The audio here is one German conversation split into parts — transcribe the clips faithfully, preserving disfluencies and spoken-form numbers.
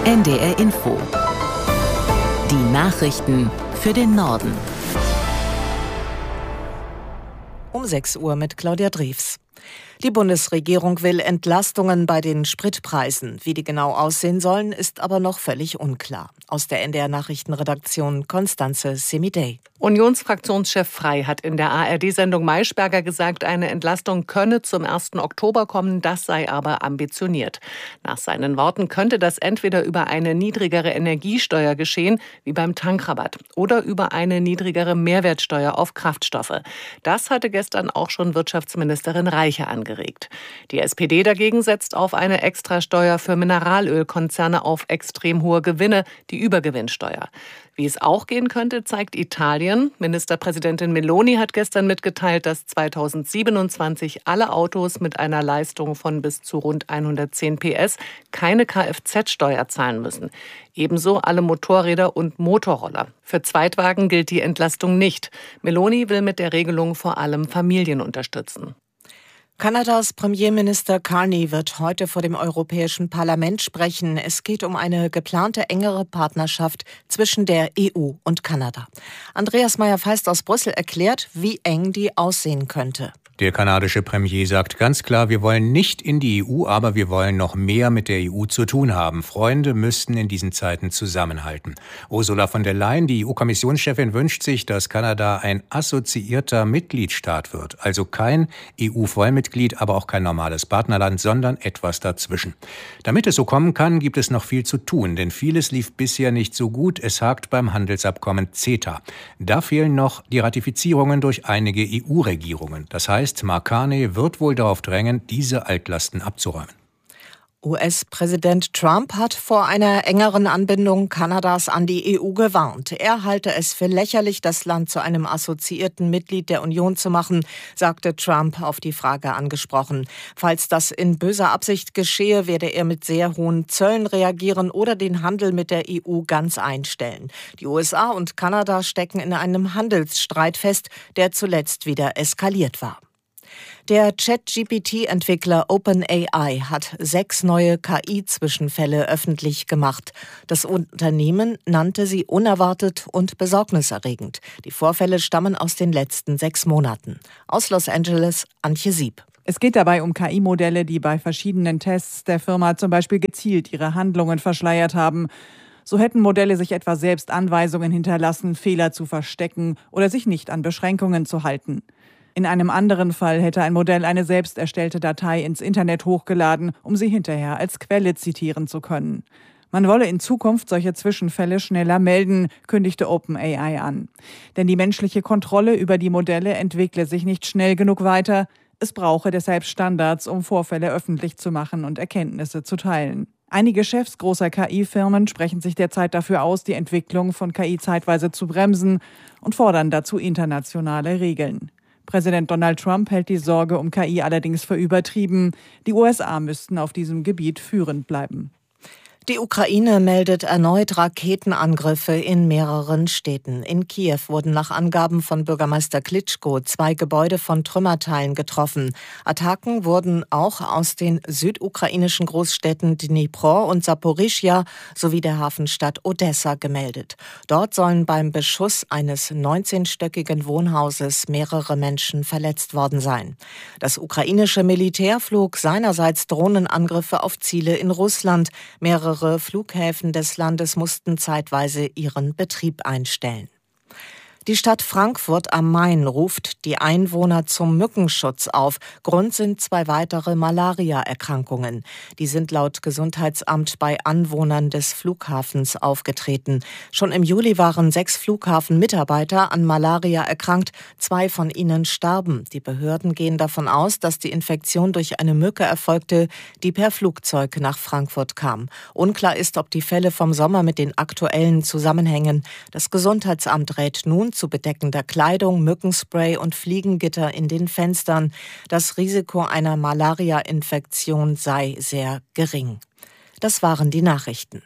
N D R Info. Die Nachrichten für den Norden. Um sechs Uhr mit Claudia Drews. Die Bundesregierung will Entlastungen bei den Spritpreisen. Wie die genau aussehen sollen, ist aber noch völlig unklar. Aus der N D R-Nachrichtenredaktion Constanze Semidey. Unionsfraktionschef Frey hat in der A R D-Sendung Maischberger gesagt, eine Entlastung könne zum ersten Oktober kommen, das sei aber ambitioniert. Nach seinen Worten könnte das entweder über eine niedrigere Energiesteuer geschehen, wie beim Tankrabatt, oder über eine niedrigere Mehrwertsteuer auf Kraftstoffe. Das hatte gestern auch schon Wirtschaftsministerin Reiche angeregt. Die S P D dagegen setzt auf eine Extrasteuer für Mineralölkonzerne auf extrem hohe Gewinne, die Übergewinnsteuer. Wie es auch gehen könnte, zeigt Italien. Ministerpräsidentin Meloni hat gestern mitgeteilt, dass zweitausendsiebenundzwanzig alle Autos mit einer Leistung von bis zu rund hundertzehn P S keine Kfz-Steuer zahlen müssen. Ebenso alle Motorräder und Motorroller. Für Zweitwagen gilt die Entlastung nicht. Meloni will mit der Regelung vor allem Familien unterstützen. Kanadas Premierminister Carney wird heute vor dem Europäischen Parlament sprechen. Es geht um eine geplante engere Partnerschaft zwischen der E U und Kanada. Andreas Meyer-Feist aus Brüssel erklärt, wie eng die aussehen könnte. Der kanadische Premier sagt ganz klar, wir wollen nicht in die E U, aber wir wollen noch mehr mit der E U zu tun haben. Freunde müssten in diesen Zeiten zusammenhalten. Ursula von der Leyen, die E U-Kommissionschefin, wünscht sich, dass Kanada ein assoziierter Mitgliedstaat wird. Also kein E U-Vollmitglied, aber auch kein normales Partnerland, sondern etwas dazwischen. Damit es so kommen kann, gibt es noch viel zu tun, denn vieles lief bisher nicht so gut. Es hakt beim Handelsabkommen CETA. Da fehlen noch die Ratifizierungen durch einige E U-Regierungen. Das heißt, Mark Carney wird wohl darauf drängen, diese Altlasten abzuräumen. U S-Präsident Trump hat vor einer engeren Anbindung Kanadas an die E U gewarnt. Er halte es für lächerlich, das Land zu einem assoziierten Mitglied der Union zu machen, sagte Trump auf die Frage angesprochen. Falls das in böser Absicht geschehe, werde er mit sehr hohen Zöllen reagieren oder den Handel mit der E U ganz einstellen. Die U S A und Kanada stecken in einem Handelsstreit fest, der zuletzt wieder eskaliert war. Der Chat-G P T-Entwickler OpenAI hat sechs neue K I-Zwischenfälle öffentlich gemacht. Das Unternehmen nannte sie unerwartet und besorgniserregend. Die Vorfälle stammen aus den letzten sechs Monaten. Aus Los Angeles, Antje Sieb. Es geht dabei um K I-Modelle, die bei verschiedenen Tests der Firma zum Beispiel gezielt ihre Handlungen verschleiert haben. So hätten Modelle sich etwa selbst Anweisungen hinterlassen, Fehler zu verstecken oder sich nicht an Beschränkungen zu halten. In einem anderen Fall hätte ein Modell eine selbst erstellte Datei ins Internet hochgeladen, um sie hinterher als Quelle zitieren zu können. Man wolle in Zukunft solche Zwischenfälle schneller melden, kündigte OpenAI an. Denn die menschliche Kontrolle über die Modelle entwickle sich nicht schnell genug weiter. Es brauche deshalb Standards, um Vorfälle öffentlich zu machen und Erkenntnisse zu teilen. Einige Chefs großer K I-Firmen sprechen sich derzeit dafür aus, die Entwicklung von K I zeitweise zu bremsen und fordern dazu internationale Regeln. Präsident Donald Trump hält die Sorge um K I allerdings für übertrieben. Die U S A müssten auf diesem Gebiet führend bleiben. Die Ukraine meldet erneut Raketenangriffe in mehreren Städten. In Kiew wurden nach Angaben von Bürgermeister Klitschko zwei Gebäude von Trümmerteilen getroffen. Attacken wurden auch aus den südukrainischen Großstädten Dnipro und Saporischschja sowie der Hafenstadt Odessa gemeldet. Dort sollen beim Beschuss eines neunzehnstöckigen Wohnhauses mehrere Menschen verletzt worden sein. Das ukrainische Militär flog seinerseits Drohnenangriffe auf Ziele in Russland. Mehrere Flughäfen des Landes mussten zeitweise ihren Betrieb einstellen. Die Stadt Frankfurt am Main ruft die Einwohner zum Mückenschutz auf. Grund sind zwei weitere Malaria-Erkrankungen. Die sind laut Gesundheitsamt bei Anwohnern des Flughafens aufgetreten. Schon im Juli waren sechs Flughafenmitarbeiter an Malaria erkrankt. Zwei von ihnen starben. Die Behörden gehen davon aus, dass die Infektion durch eine Mücke erfolgte, die per Flugzeug nach Frankfurt kam. Unklar ist, ob die Fälle vom Sommer mit den aktuellen zusammenhängen. Das Gesundheitsamt rät nun zu bedeckender Kleidung, Mückenspray und Fliegengitter in den Fenstern. Das Risiko einer Malaria-Infektion sei sehr gering. Das waren die Nachrichten.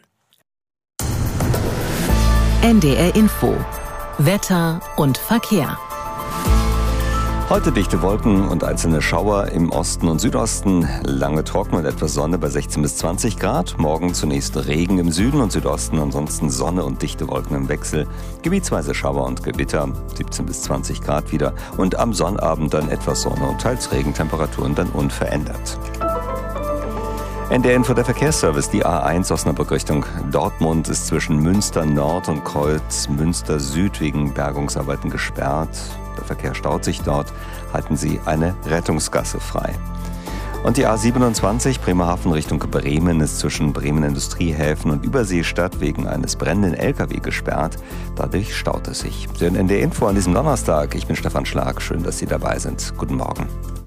N D R Info. Wetter und Verkehr. Heute dichte Wolken und einzelne Schauer im Osten und Südosten. Lange trocken und etwas Sonne bei sechzehn bis zwanzig Grad. Morgen zunächst Regen im Süden und Südosten, ansonsten Sonne und dichte Wolken im Wechsel. Gebietsweise Schauer und Gewitter, siebzehn bis zwanzig Grad wieder. Und am Sonnabend dann etwas Sonne und teils Regen, Temperaturen dann unverändert. N D R Info, der Verkehrsservice. Die A eins Osnabrück Richtung Dortmund ist zwischen Münster Nord und Kreuz Münster Süd wegen Bergungsarbeiten gesperrt. Der Verkehr staut sich dort. Halten Sie eine Rettungsgasse frei. Und die A siebenundzwanzig Bremerhaven Richtung Bremen ist zwischen Bremen Industriehäfen und Überseestadt wegen eines brennenden L K W gesperrt. Dadurch staut es sich. Sie hören N D R Info an diesem Donnerstag. Ich bin Stefan Schlag. Schön, dass Sie dabei sind. Guten Morgen.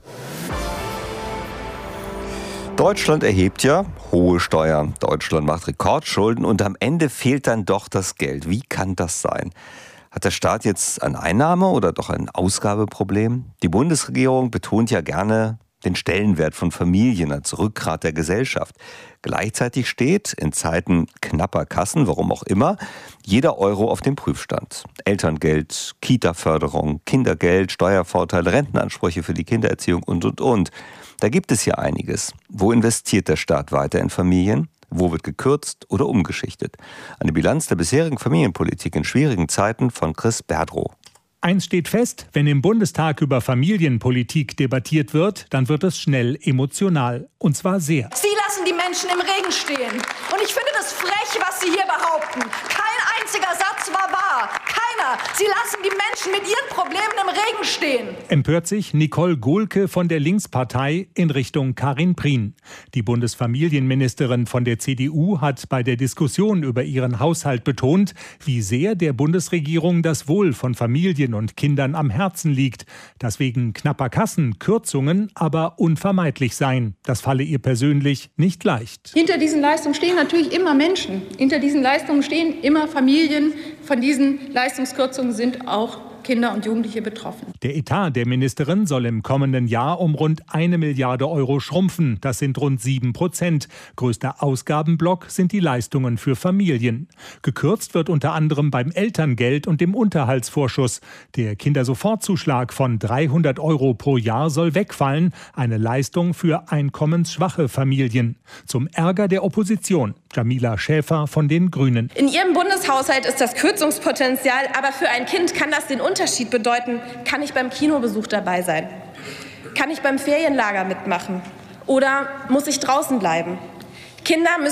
Deutschland erhebt ja hohe Steuern. Deutschland macht Rekordschulden und am Ende fehlt dann doch das Geld. Wie kann das sein? Hat der Staat jetzt ein Einnahme- oder doch ein Ausgabeproblem? Die Bundesregierung betont ja gerne den Stellenwert von Familien als Rückgrat der Gesellschaft. Gleichzeitig steht in Zeiten knapper Kassen, warum auch immer, jeder Euro auf dem Prüfstand. Elterngeld, Kita-Förderung, Kindergeld, Steuervorteile, Rentenansprüche für die Kindererziehung und, und, und. Da gibt es ja einiges. Wo investiert der Staat weiter in Familien? Wo wird gekürzt oder umgeschichtet? Eine Bilanz der bisherigen Familienpolitik in schwierigen Zeiten von Chris Berdrow. Eins steht fest, wenn im Bundestag über Familienpolitik debattiert wird, dann wird es schnell emotional. Und zwar sehr. Sie lassen die Menschen im Regen stehen. Und ich finde das frech, was Sie hier behaupten. Kein einziger Satz war wahr. Keiner. Sie lassen die Menschen mit ihren Problemen im Regen stehen. Empört sich Nicole Gohlke von der Linkspartei in Richtung Karin Prien. Die Bundesfamilienministerin von der C D U hat bei der Diskussion über ihren Haushalt betont, wie sehr der Bundesregierung das Wohl von Familien und Kindern am Herzen liegt, dass wegen knapper Kassen Kürzungen aber unvermeidlich seien. Das falle ihr persönlich nicht leicht. Hinter diesen Leistungen stehen natürlich immer Menschen. Hinter diesen Leistungen stehen immer Familien. Von diesen Leistungskürzungen sind auch Kinder und Jugendliche betroffen. Der Etat der Ministerin soll im kommenden Jahr um rund eine Milliarde Euro schrumpfen. Das sind rund sieben Prozent. Größter Ausgabenblock sind die Leistungen für Familien. Gekürzt wird unter anderem beim Elterngeld und dem Unterhaltsvorschuss. Der Kindersofortzuschlag von dreihundert Euro pro Jahr soll wegfallen. Eine Leistung für einkommensschwache Familien. Zum Ärger der Opposition. Jamila Schäfer von den Grünen. In Ihrem Bundeshaushalt ist das Kürzungspotenzial, aber für ein Kind kann das den Unterschied bedeuten. Kann ich beim Kinobesuch dabei sein? Kann ich beim Ferienlager mitmachen? Oder muss ich draußen bleiben? Kinder müssen